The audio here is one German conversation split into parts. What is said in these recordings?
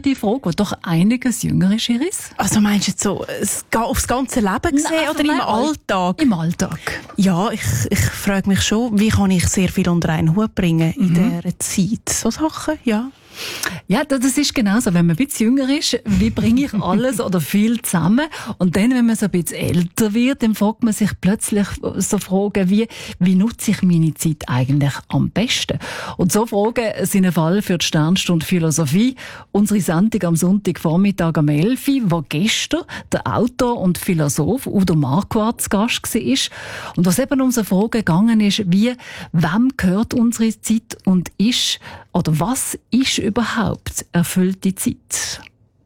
die Frage, die doch einiges jünger ist, Iris. Also meinst du jetzt so aufs ganze Leben gesehen oder im Alltag? Im Alltag. Ja, ich frage mich schon, wie kann ich sehr viel unter einen Hut bringen in dieser Zeit? So Sachen, ja. Ja, das ist genauso. Wenn man ein bisschen jünger ist, wie bringe ich alles oder viel zusammen? Und dann, wenn man so ein bisschen älter wird, dann fragt man sich plötzlich so Fragen wie nutze ich meine Zeit eigentlich am besten? Und so Fragen sind ein Fall für die Sternstunde Philosophie. Unsere Sendung am Sonntagvormittag am 11 Uhr, wo gestern der Autor und Philosoph Udo Marquardt zu Gast war. Und was eben um so Fragen gegangen ist, wie, wem gehört unsere Zeit und ist, oder was ist überhaupt erfüllte Zeit?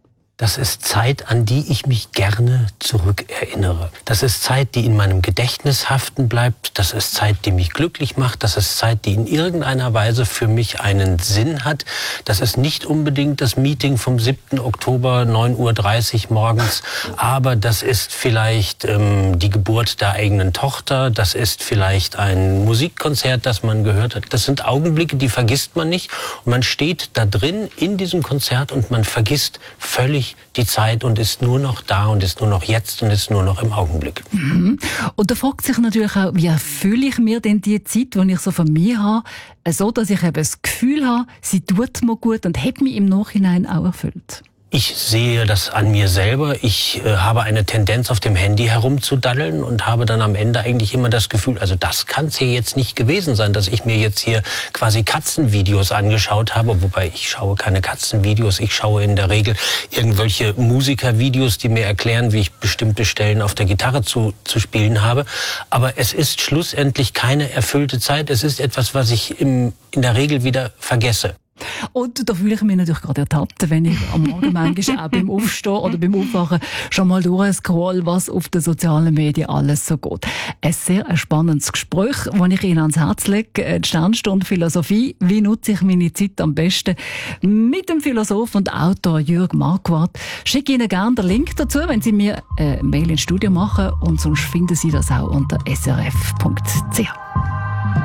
Das ist Zeit, an die ich mich gerne zurückerinnere. Das ist Zeit, die in meinem Gedächtnis haften bleibt. Das ist Zeit, die mich glücklich macht. Das ist Zeit, die in irgendeiner Weise für mich einen Sinn hat. Das ist nicht unbedingt das Meeting vom 7. Oktober, 9:30 Uhr morgens. Aber das ist vielleicht die Geburt der eigenen Tochter. Das ist vielleicht ein Musikkonzert, das man gehört hat. Das sind Augenblicke, die vergisst man nicht. Und man steht da drin in diesem Konzert und man vergisst völlig die Zeit und ist nur noch da und ist nur noch jetzt und ist nur noch im Augenblick. Mhm. Und da fragt sich natürlich auch, wie erfülle ich mir denn die Zeit, die ich so von mir habe, so dass ich eben das Gefühl habe, sie tut mir gut und hat mich im Nachhinein auch erfüllt? Ich sehe das an mir selber. Ich habe eine Tendenz, auf dem Handy herumzudaddeln und habe dann am Ende eigentlich immer das Gefühl, also das kann es hier jetzt nicht gewesen sein, dass ich mir jetzt hier quasi Katzenvideos angeschaut habe. Wobei ich schaue keine Katzenvideos. Ich schaue in der Regel irgendwelche Musikervideos, die mir erklären, wie ich bestimmte Stellen auf der Gitarre zu spielen habe. Aber es ist schlussendlich keine erfüllte Zeit. Es ist etwas, was ich in der Regel wieder vergesse. Und da fühle ich mich natürlich gerade ertappt, wenn ich am Morgen manchmal auch beim Aufstehen oder beim Aufwachen schon mal durchscroll, was auf den sozialen Medien alles so geht. Ein sehr spannendes Gespräch, das ich Ihnen ans Herz lege. Die Sternstunde Philosophie. Wie nutze ich meine Zeit am besten? Mit dem Philosoph und Autor Jürg Marquardt. Schicke Ihnen gerne den Link dazu, wenn Sie mir eine Mail ins Studio machen. Und sonst finden Sie das auch unter srf.ch.